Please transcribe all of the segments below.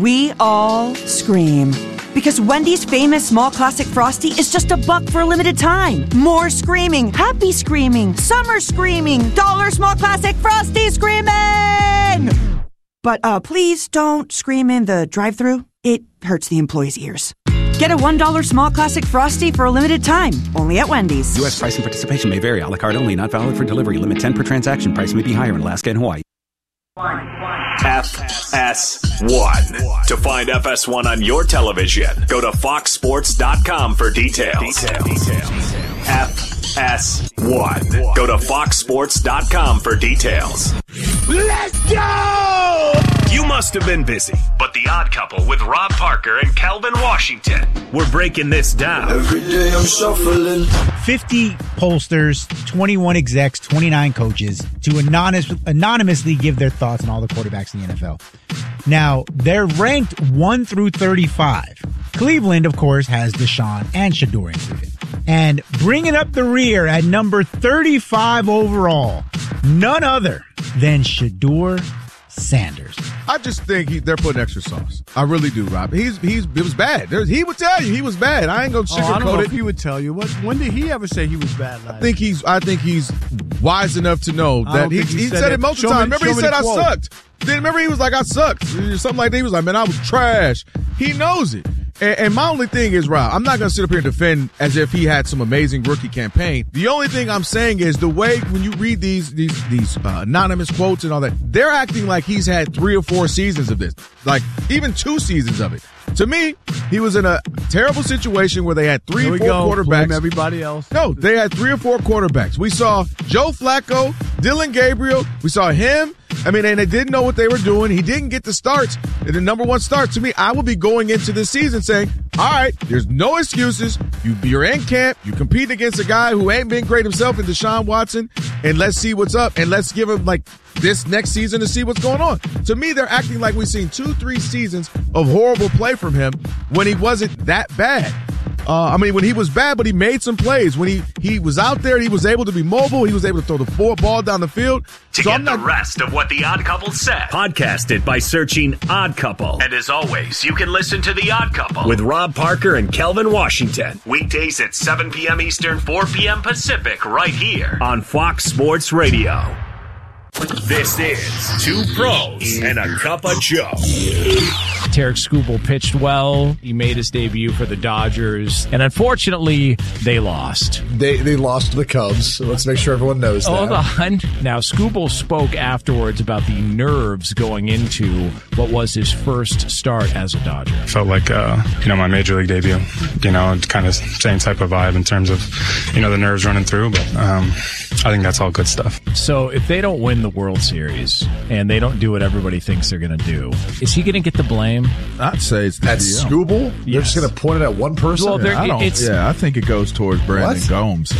We all scream. Because Wendy's famous small classic Frosty is just $1 for a limited time. More screaming, happy screaming, summer screaming, dollar small classic Frosty screaming! But please don't scream in the drive-thru. It hurts the employees' ears. Get a $1 small classic Frosty for a limited time, only at Wendy's. U.S. price and participation may vary. A la carte only, not valid for delivery. Limit 10 per transaction. Price may be higher in Alaska and Hawaii. FS1. To find FS1 on your television, go to foxsports.com for details. FS1. Go to foxsports.com for details. Let's go! You must have been busy, but The Odd Couple with Rob Parker and Kelvin Washington. We're breaking this down. Every day I'm shuffling. 50 pollsters, 21 execs, 29 coaches to anonymously give their thoughts on all the quarterbacks in the NFL. Now, they're ranked 1 through 35. Cleveland, of course, has Deshaun and Shedeur included. And bringing up the rear at number 35 overall, none other than Shedeur Sanders. I just think they're putting extra sauce. I really do, Rob. It was bad. He would tell you he was bad. I ain't gonna sugarcoat I don't know it. if he would tell you. When did he ever say he was bad? I think he's wise enough to know that he said it multiple times. Remember he said I sucked. Then remember he was like I sucked. Something like that. He was like, man, I was trash. He knows it. And my only thing is, Rob, I'm not going to sit up here and defend as if he had some amazing rookie campaign. The only thing I'm saying is the way when you read these anonymous quotes and all that, they're acting like he's had 3 or 4 seasons of this, like even 2 seasons of it. To me, he was in a terrible situation where they had 3 or 4 quarterbacks. Blame everybody else. No, they had 3 or 4 quarterbacks. We saw Joe Flacco, Dylan Gabriel. We saw him. And they didn't know what they were doing. He didn't get the starts. And the number 1 start, to me, I would be going into this season saying, all right, there's no excuses. You're in camp. You compete against a guy who ain't been great himself in Deshaun Watson. And let's see what's up. And let's give him this next season to see what's going on. To me, they're acting like we've seen 2-3 seasons of horrible play from him when he wasn't that bad. When he was bad, but he made some plays. When he was out there, he was able to be mobile. He was able to throw the ball down the field. To get the rest of what The Odd Couple said, podcast it by searching Odd Couple. And as always, you can listen to The Odd Couple with Rob Parker and Kelvin Washington. Weekdays at 7 p.m. Eastern, 4 p.m. Pacific, right here on Fox Sports Radio. This is 2 Pros and a Cup of Joe. Tarek Skubal pitched well. He made his debut for the Dodgers, and unfortunately, they lost. They lost to the Cubs, so let's make sure everyone knows that. Hold on. Now, Skubal spoke afterwards about the nerves going into what was his first start as a Dodger. Felt like, my major league debut, kind of same type of vibe in terms of, the nerves running through, but I think that's all good stuff. So if they don't win the World Series and they don't do what everybody thinks they're going to do, is he going to get the blame? I'd say it's the GM. Skubal? Yes. They're just going to point it at one person? Well, I think it goes towards Brandon Gomes.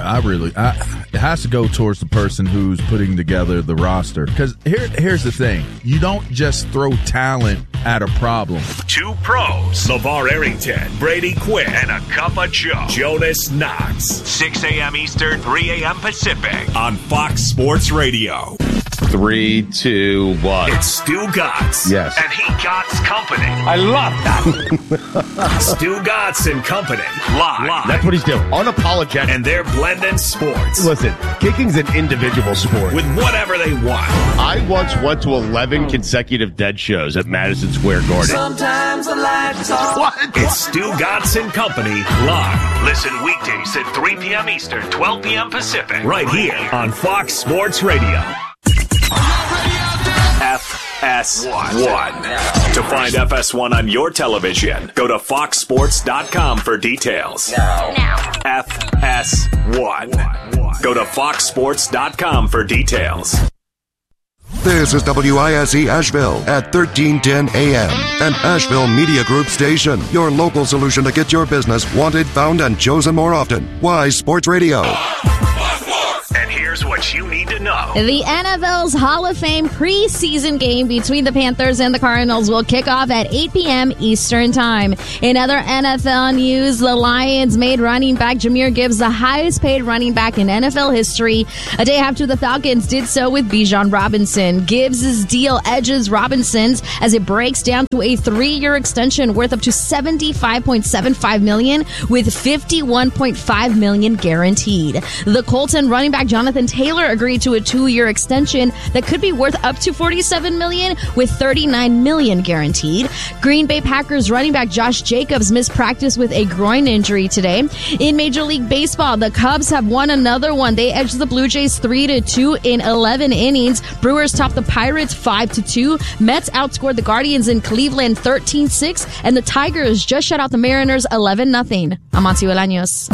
It has to go towards the person who's putting together the roster. Because here's the thing. You don't just throw talent at a problem. 2 Pros. LeVar Arrington, Brady Quinn, and a Cup of Joe. Jonas Knox. 6 a.m. Eastern, 3 a.m. Pacific on Fox Sports Radio. 3, 2, 1. It's Stu Gatz. Yes. And he Gatz Company. I love that. Stu Gatz and Company. Live. That's what he's doing. Unapologetic. And they're blending sports. Listen, kicking's an individual sport. With whatever they want. I once went to 11 consecutive dead shows at Madison Square Garden. Sometimes I like to talk. What? It's Stu Gatz and Company live. Listen weekdays at 3 p.m. Eastern, 12 p.m. Pacific. Right here on Fox Sports Radio. FS1. To find FS1 on your television, go to foxsports.com for details. Now. FS1. Go to foxsports.com for details. This is WISE Asheville at 1310 AM, an Asheville Media Group station. Your local solution to get your business wanted, found, and chosen more often. Wise Sports Radio. And And here's what you need to know. The NFL's Hall of Fame preseason game between the Panthers and the Cardinals will kick off at 8 p.m. Eastern Time. In other NFL news, the Lions made running back Jahmyr Gibbs the highest paid running back in NFL history, a day after the Falcons did so with Bijan Robinson. Gibbs' deal edges Robinson's as it breaks down to a 3-year extension worth up to $75.75 million with $51.5 million guaranteed. The Colts and running back Jonathan Taylor agreed to a 2-year extension that could be worth up to $47 million with $39 million guaranteed. Green Bay Packers running back Josh Jacobs missed practice with a groin injury today. In Major League Baseball, the Cubs have won another one. They edged the Blue Jays 3-2 in 11 innings. Brewers topped the Pirates 5-2. Mets outscored the Guardians in Cleveland 13-6. And the Tigers just shut out the Mariners 11-0. Amancio Bolaños.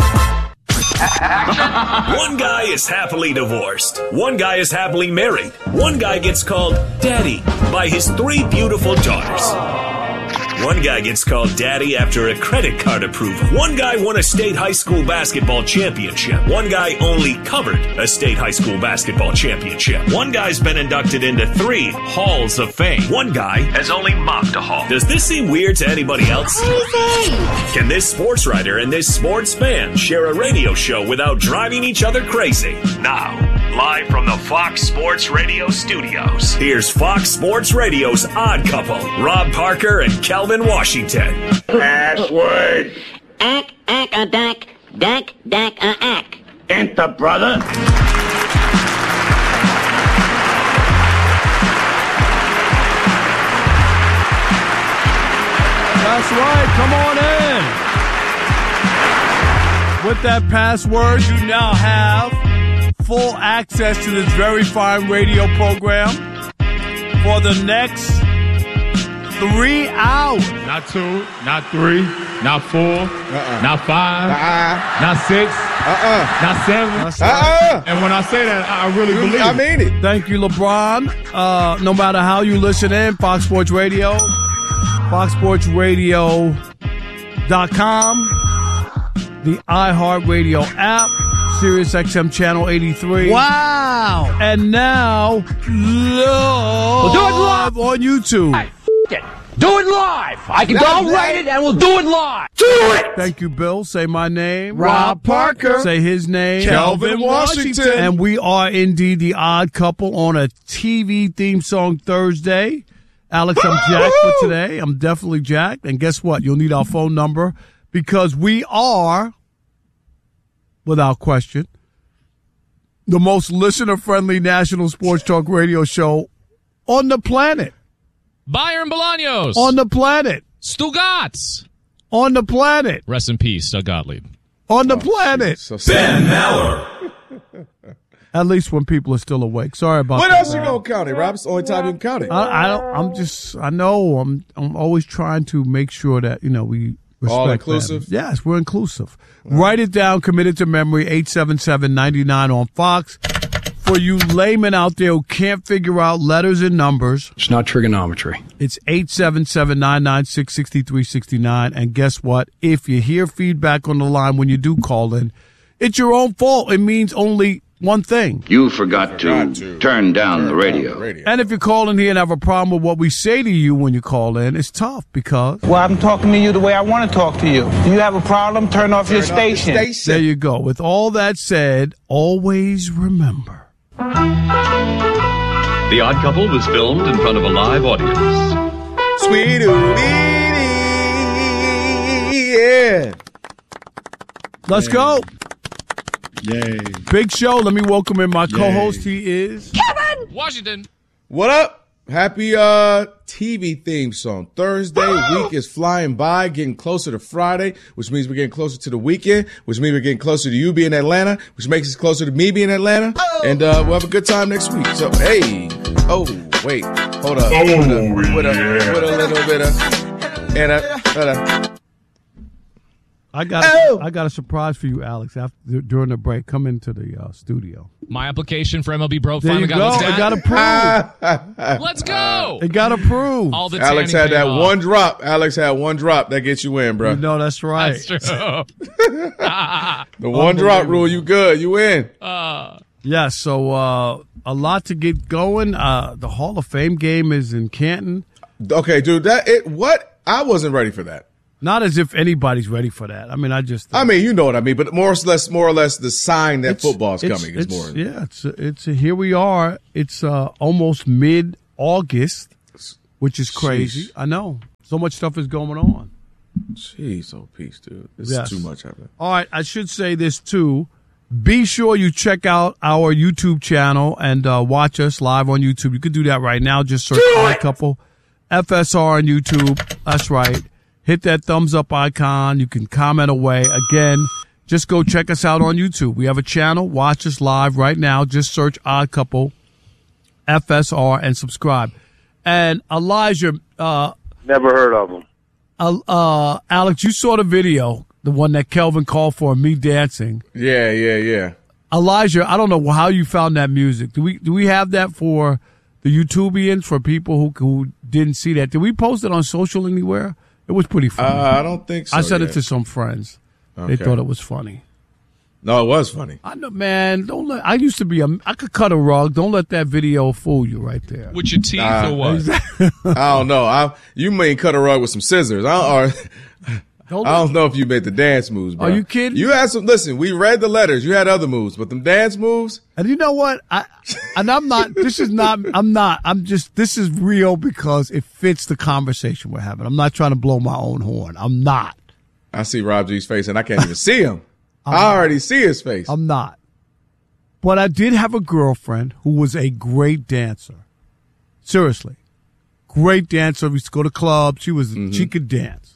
One guy is happily divorced. One guy is happily married. One guy gets called Daddy by his 3 beautiful daughters. One guy gets called Daddy after a credit card approval. One guy won a state high school basketball championship. One guy only covered a state high school basketball championship. One guy's been inducted into 3 halls of fame. One guy has only mocked a hall. Does this seem weird to anybody else? Can this sports writer and this sports fan share a radio show without driving each other crazy? Now, live from the Fox Sports Radio studios, here's Fox Sports Radio's Odd Couple, Rob Parker and Kelvin Washington. Password. Ack, dack, Enter, brother. That's right. Come on in. With that password, you now have full access to this very fine radio program for the next 3 hours. Not 2, not 3, not 4, not 5, not 6, not 7. And when I say that, I really believe it. I mean it. Thank you, LeBron. No matter how you listen in, Fox Sports Radio, foxsportsradio.com, the iHeartRadio app, Sirius XM Channel 83. Wow. And now, We'll do it live on YouTube. Do it live. I can go write it and we'll do it live. Do it. Thank you, Bill. Say my name. Rob Parker. Say his name. Kelvin Washington. And we are indeed the Odd Couple on a TV theme song Thursday. Alex, I'm jacked for today. I'm definitely jacked. And guess what? You'll need our phone number because we are, without question, the most listener-friendly national sports talk radio show on the planet. Byron Bolaños. On the planet. Stu Gatz. On the planet. Rest in peace, Doug Gottlieb. On the planet. So Ben Maller. At least when people are still awake. Sorry about What that. else you gonna count it, Rob? It's the only time you can count it. I'm always trying to make sure that, we respect all inclusive? them. Yes, we're inclusive. Write it down, committed to memory, 877-99 on Fox. For you laymen out there who can't figure out letters and numbers. It's not trigonometry. It's 877-996-6369. And guess what? If you hear feedback on the line when you do call in, it's your own fault. It means only one thing. You forgot to turn down the radio. And if you call in here and have a problem with what we say to you when you call in, it's tough because... Well, I'm talking to you the way I want to talk to you. Do you have a problem? Turn off your station. There you go. With all that said, always remember. The Odd Couple was filmed in front of a live audience. Sweet yeah. Let's go. Yay. Big show. Let me welcome in my co-host. He is Kevin Washington. What up? Happy TV theme song. Thursday week is flying by, getting closer to Friday, which means we're getting closer to the weekend, which means we're getting closer to you being in Atlanta, which makes us closer to me being in Atlanta. And we'll have a good time next week. So, hey. Oh, wait. Hold up. With a little bit of... I got a surprise for you, Alex. During the break, come into the studio. My application for MLB Bro there finally you go. got looked It at. got approved. Let's go. It got approved. All the Alex had that one drop. That gets you in, bro. No, that's right. That's true. The one drop rule, you good. You in. Yeah, so a lot to get going. The Hall of Fame game is in Canton. Okay, dude, I wasn't ready for that. Not as if anybody's ready for that. I mean, you know what I mean, but more or less the sign that football's coming is more. Yeah, it's here we are. It's almost mid-August, which is crazy. I know. So much stuff is going on. Jeez, peace, dude. This is too much happening. All right, I should say this, too. Be sure you check out our YouTube channel and watch us live on YouTube. You can do that right now. Just search Odd Couple FSR on YouTube. That's right. Hit that thumbs up icon. You can comment away. Again, just go check us out on YouTube. We have a channel. Watch us live right now. Just search Odd Couple FSR and subscribe. And Elijah. Never heard of him. Alex, you saw the video, the one that Kelvin called for, me dancing. Yeah. Elijah, I don't know how you found that music. Do we have that for the YouTubians, for people who didn't see that? Did we post it on social anywhere? It was pretty funny. I don't think so. I sent it to some friends. Okay. They thought it was funny. No, it was funny. I know, man. I used to be I could cut a rug. Don't let that video fool you right there. With your teeth or what? I don't know. You may cut a rug with some scissors. I don't know if you made the dance moves, bro. Are you kidding? You had some. Listen, we read the letters. You had other moves, but them dance moves. And you know what? I'm not. This is not. I'm not. I'm just. This is real because it fits the conversation we're having. I'm not trying to blow my own horn. I'm not. I see Rob G's face, and I can't even see him. I already see his face. I'm not. But I did have a girlfriend who was a great dancer. Seriously, great dancer. We used to go to clubs. She could dance.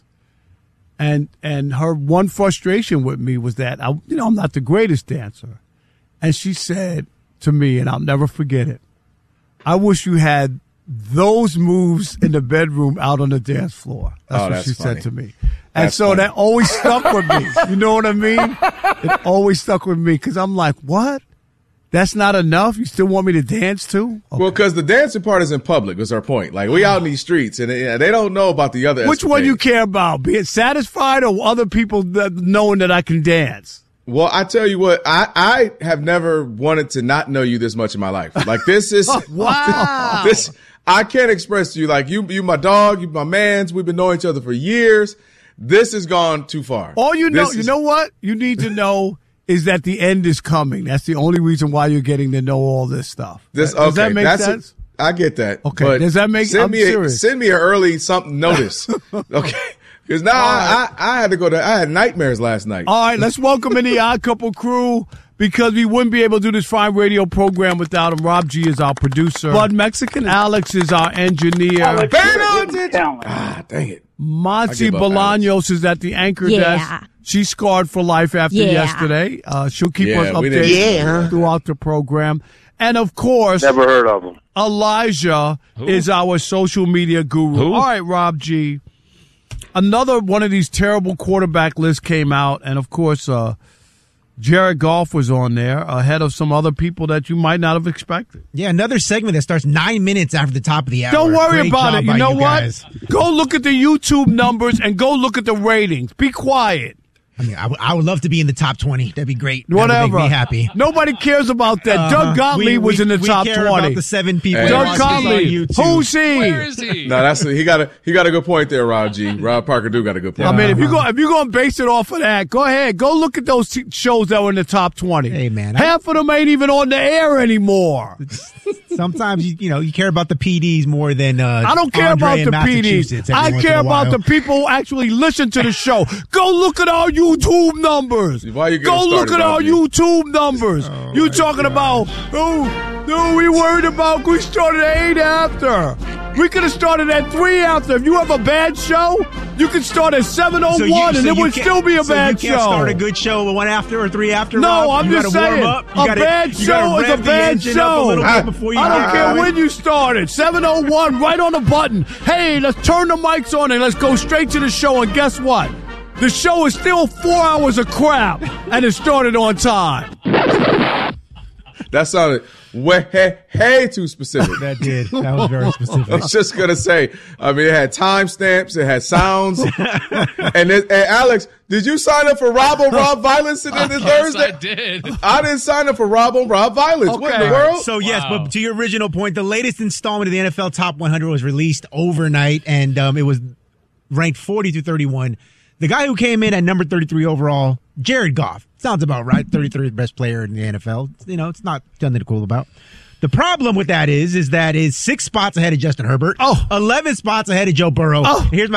And her one frustration with me was that I'm not the greatest dancer. And she said to me, and I'll never forget it, I wish you had those moves in the bedroom out on the dance floor. That's what she said to me. And so that always stuck with me. You know what I mean? It always stuck with me because I'm like, what? That's not enough? You still want me to dance too? Okay. Well, because the dancing part is in public, is our point. Like, we out in these streets, and they don't know about the other Which one you care about? Being satisfied or other people knowing that I can dance? Well, I tell you what, I have never wanted to not know you this much in my life. Like, this is... Wow. This I can't express to you. Like, you my dog, you my mans. We've been knowing each other for years. This has gone too far. All you know what? You need to know... is that the end is coming. That's the only reason why you're getting to know all this stuff. Does that make sense? I get that. Okay. But does that make sense? Send me an early something notice. Okay. Because now I had to go I had nightmares last night. All right, let's welcome in the Odd Couple crew because we wouldn't be able to do this fine radio program without him. Rob G is our producer. Bud Mexican. Alex is our engineer. Dang it. Monty Bolaños is at the anchor desk. She's scarred for life after yesterday. She'll keep us updated throughout the program. And, of course, never heard of him. Elijah is our social media guru. All right, Rob G. Another one of these terrible quarterback lists came out. And, of course, Jared Goff was on there ahead of some other people that you might not have expected. Yeah, another segment that starts 9 minutes after the top of the hour. Don't worry about it. You know what? Guys. Go look at the YouTube numbers and go look at the ratings. Be quiet. I mean, I would love to be in the top 20. That'd be great. Whatever. That would make me happy. Nobody cares about that. Doug Gottlieb was in the top 20. We care about the 7 people. Doug Gottlieb. Who's he? Where is he? No, he got a good point there, Rob G. Rob Parker do got a good point. I mean, if you're going to base it off of that, go ahead. Go look at those shows that were in the top 20. Hey, man. Half of them ain't even on the air anymore. Sometimes you care about the PDs more than I don't care about the PDs. I care about the people who actually listen to the show. Go look at our YouTube numbers. Go look at our YouTube numbers. You talking about we worried about we started at 8 after. We could have started at 3 after. If you have a bad show, you can start at 7:01 and it would still be a bad show. You can't start a good show with 1 after or 3 after. No, Rob? I'm just saying a bad show is a bad show. I don't care when you started. 7:01, right on the button. Hey, let's turn the mics on and let's go straight to the show. And guess what? The show is still 4 hours of crap, and it started on time. That way too specific. That was very specific. I was just going to say, I mean, it had timestamps, it had sounds. and Alex, did you sign up for Rob on Rob violence this Thursday? I did. I didn't sign up for Rob on Rob violence. Okay. What in the world? So, yes, but to your original point, the latest installment of the NFL Top 100 was released overnight, and it was ranked 40 through 31. The guy who came in at number 33 overall, Jared Goff. Sounds about right. 33rd best player in the NFL. You know, it's not something to cool about. The problem with that is that is 6 spots ahead of Justin Herbert. 11 spots ahead of Joe Burrow. Here's my